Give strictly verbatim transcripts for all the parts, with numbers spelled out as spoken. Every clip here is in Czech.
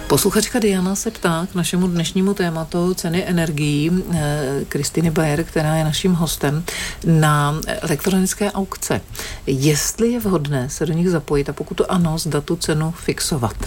Posluchačka Diana se ptá k našemu dnešnímu tématu ceny energií Kristýny Bayer, která je naším hostem, na elektronické aukce. Jestli je vhodné se do nich zapojit a pokud to ano, zda tu cenu fixovat.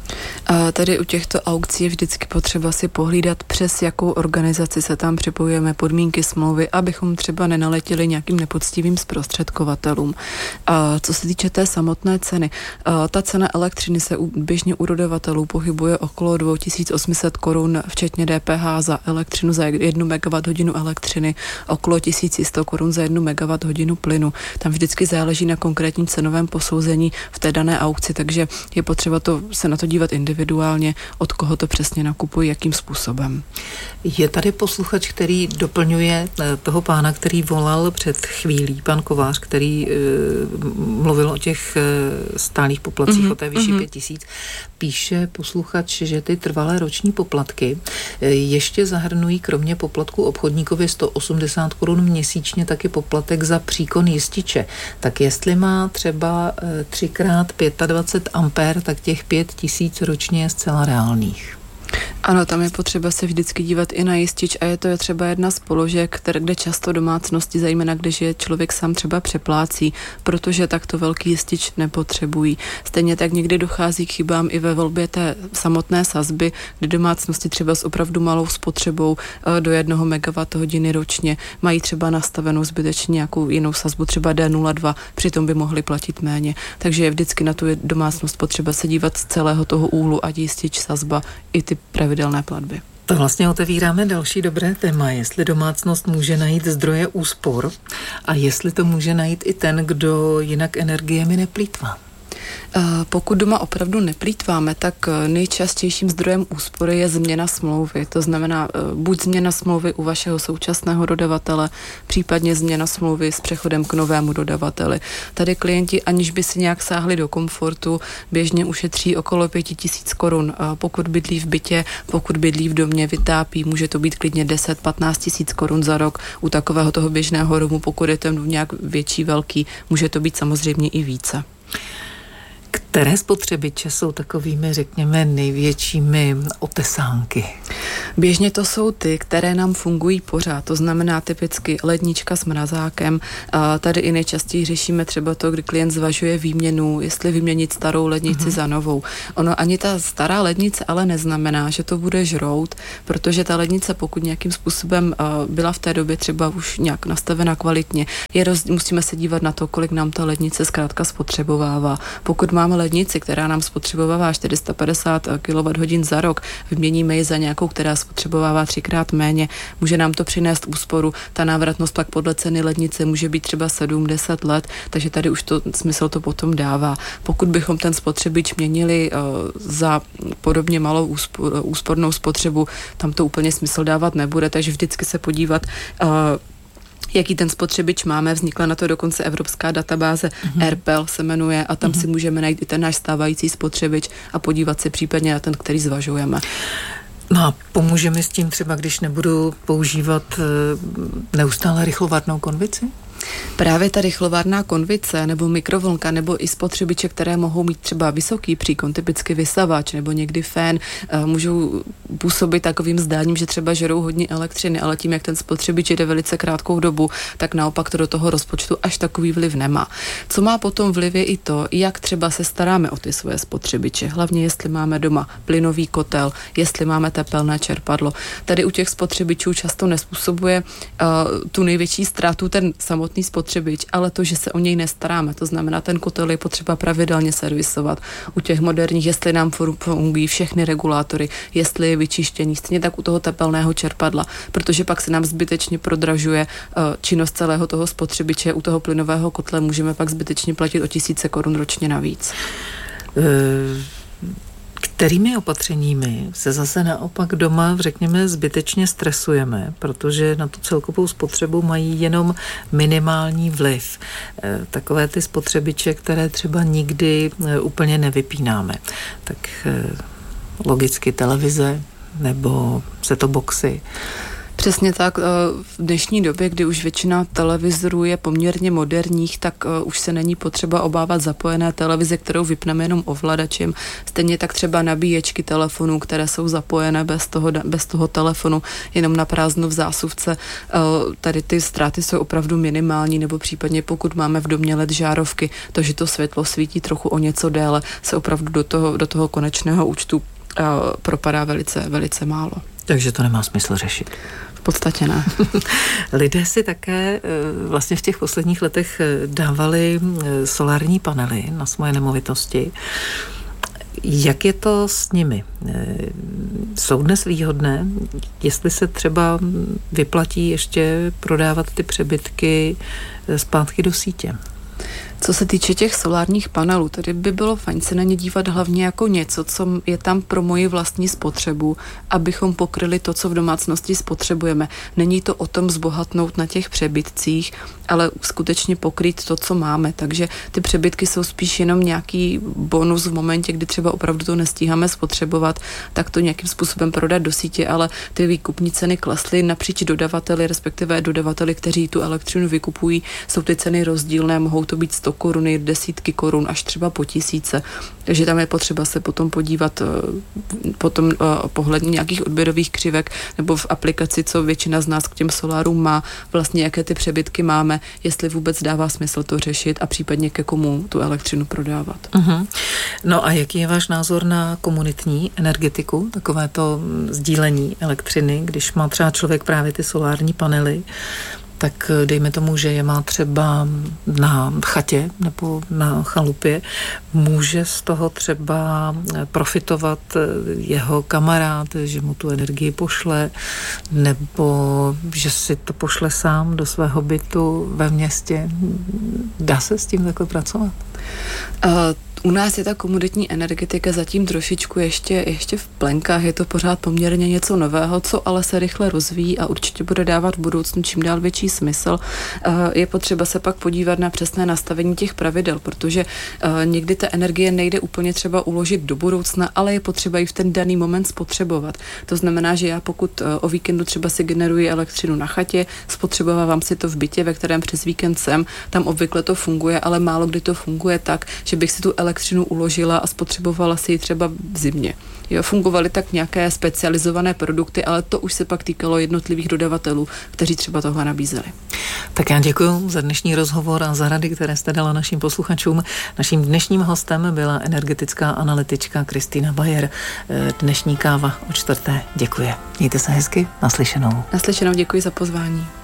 A tady u těchto aukcí je vždycky potřeba si pohlídat, přes jakou organizaci se tam připojujeme, podmínky smlouvy, abychom třeba nenaletěli nějakým nepoctivým zprostředkovatelům. A co se týče té samotné ceny, ta cena elektřiny se u, běžně u dodavatelů pohybuje okolo dva tisíce osm set korun, včetně D P H za elektřinu za jednu megawatthodinu elektřiny, okolo tisíc sto korun za jednu megawatthodinu plynu. Tam vždycky záleží na konkrétním cenovém posouzení v té dané aukci, takže je potřeba to, se na to dívat individuálně, od koho to přesně nakupují, jakým způsobem. Je tady posluchač, který doplňuje toho pána, který volal před chvílí, pan Kovář, který uh, mluvil o těch uh, stálých poplatcích, mm-hmm. o té vyšší mm-hmm. pět tisíc. Píše posluchač, že ty trvalé roční poplatky uh, ještě zahrnují kromě poplatku obchodníkovi sto osmdesát korun měsíčně taky poplatek za příkon jističe. Tak jestli má třeba uh, třikrát dvacet pět ampér, tak těch pět tisíc ročně je zcela reálných. Ano, tam je potřeba se vždycky dívat i na jistič a je to je třeba jedna z položek, které, kde často domácnosti, zejména když je člověk sám třeba přeplácí, protože takto velký jistič nepotřebují. Stejně tak někdy dochází k chybám i ve volbě té samotné sazby, kdy domácnosti třeba s opravdu malou spotřebou do jednoho megawatthodiny ročně mají třeba nastavenou zbytečně nějakou jinou sazbu, třeba D nula dva, přitom by mohli platit méně. Takže je vždycky na tu domácnost potřeba se dívat z celého toho úhlu, ať jistič, sazba, i ty pravidelné platby. To vlastně otevíráme další dobré téma, jestli domácnost může najít zdroje úspor a jestli to může najít i ten, kdo jinak energiemi neplýtvá. Pokud doma opravdu neplýtváme, tak nejčastějším zdrojem úspory je změna smlouvy. To znamená buď změna smlouvy u vašeho současného dodavatele, případně změna smlouvy s přechodem k novému dodavateli. Tady klienti, aniž by si nějak sáhli do komfortu, běžně ušetří okolo pět tisíc korun. Pokud bydlí v bytě, pokud bydlí v domě, vytápí, může to být klidně deset až patnáct tisíc korun za rok. U takového toho běžného domu, pokud je ten nějak větší, velký, může to být samozřejmě i více. Které spotřebiče jsou takovými, řekněme, největšími otesánky? Běžně to jsou ty, které nám fungují pořád, to znamená typicky lednička s mrazákem. A tady i nejčastěji řešíme třeba to, kdy klient zvažuje výměnu, jestli vyměnit starou lednici uh-huh. za novou. Ono ani ta stará lednice ale neznamená, že to bude žrout, protože ta lednice, pokud nějakým způsobem byla v té době třeba už nějak nastavena kvalitně, je roz, musíme se dívat na to, kolik nám ta lednice zkrátka spotřebovává. Pokud máme lednici, která nám spotřebovává čtyři sta padesát kilowatthodin za rok, vyměníme ji za nějakou, která spotřebovává třikrát méně, může nám to přinést úsporu. Ta návratnost pak podle ceny lednice může být třeba sedm až deset let, takže tady už to smysl to potom dává. Pokud bychom ten spotřebič měnili uh, za podobně malou úspor, úspornou spotřebu, tam to úplně smysl dávat nebude, takže vždycky se podívat uh, jaký ten spotřebič máme. Vznikla na to dokonce evropská databáze, uh-huh. R P E L se jmenuje a tam uh-huh. si můžeme najít i ten náš stávající spotřebič a podívat se případně na ten, který zvažujeme. No a pomůže mi s tím třeba, když nebudu používat neustále rychlovarnou konvici? Právě ta rychlovárná konvice nebo mikrovlnka nebo i spotřebiče, které mohou mít třeba vysoký příkon, typicky vysavač nebo někdy fén, můžou působit takovým zdáním, že třeba žerou hodně elektřiny, ale tím, jak ten spotřebič jde velice krátkou dobu, tak naopak to do toho rozpočtu až takový vliv nemá. Co má potom vliv je i to, jak třeba se staráme o ty svoje spotřebiče, hlavně jestli máme doma plynový kotel, jestli máme tepelné čerpadlo. Tady u těch spotřebičů často nespůsobuje uh, tu největší ztrátu ten samotný spotřebič, ale to, že se o něj nestaráme, to znamená, ten kotel je potřeba pravidelně servisovat. U těch moderních, jestli nám fungují všechny regulátory, jestli je vyčištění, stejně tak u toho tepelného čerpadla, protože pak se nám zbytečně prodražuje uh, činnost celého toho spotřebiče, u toho plynového kotle můžeme pak zbytečně platit o tisíce korun ročně navíc. Uh... Kterými opatřeními se zase naopak doma, řekněme, zbytečně stresujeme, protože na tu celkovou spotřebu mají jenom minimální vliv. Takové ty spotřebiče, které třeba nikdy úplně nevypínáme. Tak logicky televize nebo set-top boxy. Přesně tak. V dnešní době, kdy už většina televizorů je poměrně moderních, tak už se není potřeba obávat zapojené televize, kterou vypneme jenom ovladačem. Stejně tak třeba nabíječky telefonů, které jsou zapojené bez toho, bez toho telefonu, jenom na prázdno v zásuvce. Tady ty ztráty jsou opravdu minimální, nebo případně pokud máme v domě el é dé žárovky, to, že to světlo svítí trochu o něco déle, se opravdu do toho, do toho konečného účtu propadá velice, velice málo. Takže to nemá smysl řešit. V podstatě ne. Lidé si také vlastně v těch posledních letech dávali solární panely na svoje nemovitosti. Jak je to s nimi? Jsou dnes výhodné? Jestli se třeba vyplatí ještě prodávat ty přebytky zpátky do sítě? Co se týče těch solárních panelů, tady by bylo fajn se na ně dívat hlavně jako něco, co je tam pro moji vlastní spotřebu, abychom pokryli to, co v domácnosti spotřebujeme. Není to o tom zbohatnout na těch přebytcích, ale skutečně pokrýt to, co máme. Takže ty přebytky jsou spíš jenom nějaký bonus v momentě, kdy třeba opravdu to nestíháme spotřebovat, tak to nějakým způsobem prodat do sítě, ale ty výkupní ceny klesly napříč dodavateli, respektive dodavateli, kteří tu elektřinu vykupují, jsou ty ceny rozdílné, mohou to být sto koruny, desítky korun, až třeba po tisíce. Takže tam je potřeba se potom podívat potom pohledně nějakých odběrových křivek nebo v aplikaci, co většina z nás k těm solárům má, vlastně jaké ty přebytky máme, jestli vůbec dává smysl to řešit a případně ke komu tu elektřinu prodávat. Uh-huh. No a jaký je váš názor na komunitní energetiku, takovéto sdílení elektřiny, když má třeba člověk právě ty solární panely, tak dejme tomu, že je má třeba na chatě nebo na chalupě, může z toho třeba profitovat jeho kamarád, že mu tu energii pošle, nebo že si to pošle sám do svého bytu ve městě. Dá se s tím takhle pracovat? Uh, U nás je ta komoditní energetika zatím trošičku ještě, ještě v plenkách, je to pořád poměrně něco nového, co ale se rychle rozvíjí a určitě bude dávat v budoucnu čím dál větší smysl. Je potřeba se pak podívat na přesné nastavení těch pravidel, protože někdy ta energie nejde úplně třeba uložit do budoucna, ale je potřeba ji v ten daný moment spotřebovat. To znamená, že já pokud o víkendu třeba si generuji elektřinu na chatě, spotřebovávám si to v bytě, ve kterém přes víkend jsem, tam obvykle to funguje, ale málo kdy to funguje tak, že bych si tu elektřinu uložila a spotřebovala si ji třeba v zimě. Jo, fungovaly tak nějaké specializované produkty, ale to už se pak týkalo jednotlivých dodavatelů, kteří třeba tohle nabízeli. Tak já děkuji za dnešní rozhovor a za rady, které jste dala našim posluchačům. Naším dnešním hostem byla energetická analytička Kristýna Bayer. Dnešní káva o čtvrté. Děkuji. Mějte se hezky. Naslyšenou. Naslyšenou, děkuji za pozvání.